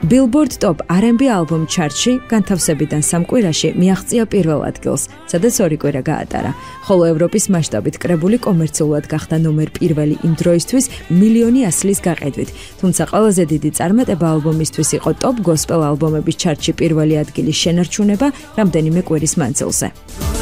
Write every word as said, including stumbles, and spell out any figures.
Billboard Top არ εν ბი ალბომ ჩარტში განთავსებიდან სამ კვირაში მიაღწია პირველ ადგილს, სადაც ორი კვირა გაატარა, ხოლო ევროპის მასშტაბით კრებული კომერციულად გახდა ნომერ პირველი იმ დროისთვის მილიონი ასლის გაყიდვით. Თუმცა ყველაზე დიდი წარმატება ალბომისთვის იყო Top Gospel ალბომების ჩარტში პირველი ადგილის შენარჩუნება რამდენიმე კვირის მანძილზე.